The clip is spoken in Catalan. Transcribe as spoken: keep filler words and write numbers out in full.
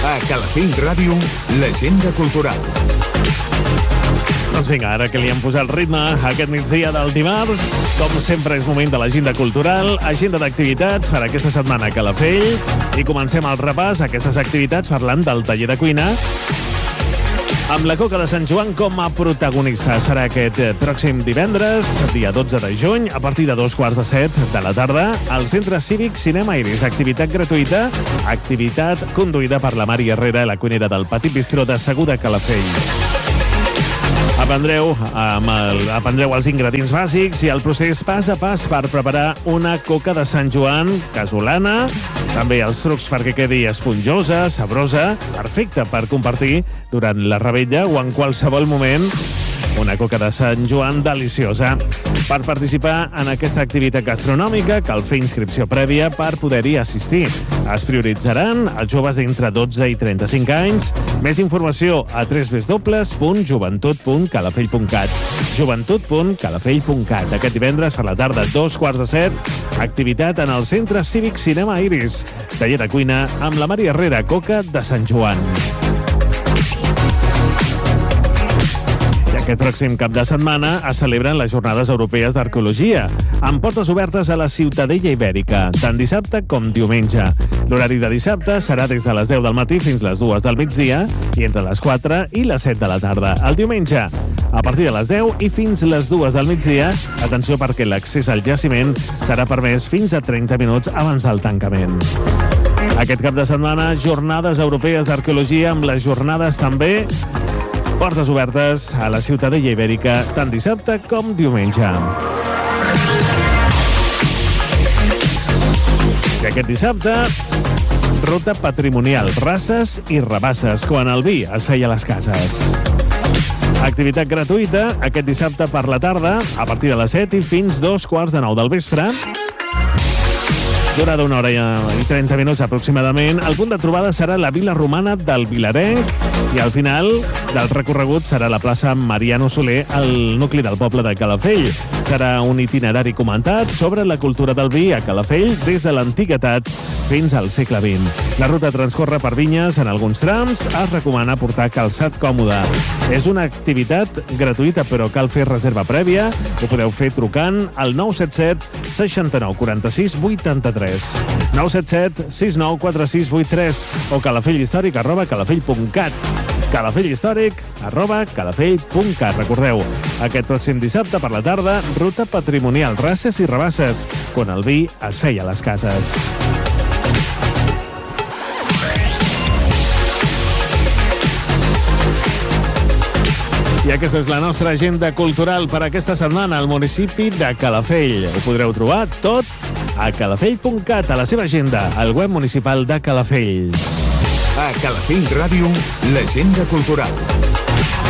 A Calafell Ràdio, l'agenda cultural. Doncs vinga, ara que li hem posat ritme a aquest migdia del dimarts, com sempre és moment de l'agenda cultural, agenda d'activitats per aquesta setmana a Calafell, i comencem el repàs a aquestes activitats parlant del taller de cuina, amb la Coca de Sant Joan com a protagonista. Serà aquest pròxim divendres, dia dotze de juny, a partir de dos quarts de set de la tarda, al Centre Cívic Cinema Iris. Activitat gratuïta, activitat conduïda per la Mari Herrera, la cuinera del Petit Bistró de Segur de Calafell. Aprendreu, amb el, aprendreu els ingredients bàsics i el procés pas a pas per preparar una coca de Sant Joan casolana, també els trucs perquè quedi esponjosa, sabrosa, perfecta per compartir durant la revetlla o en qualsevol moment. Una coca de Sant Joan deliciosa. Per participar en aquesta activitat gastronòmica cal fer inscripció prèvia per poder-hi assistir. Es prioritzaran els joves d'entre dotze i trenta-cinc anys. Més informació a w w w punt joventut punt calafell punt cat. joventut punt calafell punt cat. Aquest divendres a la tarda, dos quarts de set, activitat en el Centre Cívic Cinema Iris. Taller de cuina amb la Mari Herrera, coca de Sant Joan. Aquest pròxim cap de setmana es celebren les Jornades Europees d'Arqueologia, amb portes obertes a la Ciutadella Ibèrica, tant dissabte com diumenge. L'horari de dissabte serà des de les deu del matí fins les dues del migdia i entre les quatre i les set de la tarda. El diumenge, a partir de les deu i fins les dues del migdia, atenció perquè l'accés al jaciment serà permès fins a trenta minuts abans del tancament. Aquest cap de setmana, Jornades Europees d'Arqueologia, amb les jornades també portes obertes a la Ciutadella Ibèrica, tant dissabte com diumenge. I aquest dissabte, ruta patrimonial, races i rabasses, quan el vi es feia a les cases. Activitat gratuïta aquest dissabte per la tarda, a partir de les set i fins dos quarts de nou del vespre. Durada una hora i trenta minuts aproximadament. El punt de trobada serà la Vila Romana del Vilarenc i al final del recorregut serà la plaça Mariano Soler, al nucli del poble de Calafell. Serà un itinerari comentat sobre la cultura del vi a Calafell des de l'antiguitat fins al segle vint. La ruta transcorre per vinyes en alguns trams. Es recomana portar calçat còmode. És una activitat gratuïta, però cal fer reserva prèvia. Ho podeu fer trucant al nou set set seixanta-nou quaranta-sis vuitanta-tres. nou set set sis nou quatre sis vuit tres o calafelhistòric arroba calafell punt cat. Calafell Històric arroba calafell punt cat. Recordeu, aquest pròxim dissabte per la tarda, ruta patrimonial, races i rabasses, quan el vi es feia a les cases. I aquesta és la nostra agenda cultural per aquesta setmana al municipi de Calafell. Ho podreu trobar tot a calafell punt cat, a la seva agenda, al web municipal de Calafell. A Calafell Ràdio, l'agenda cultural.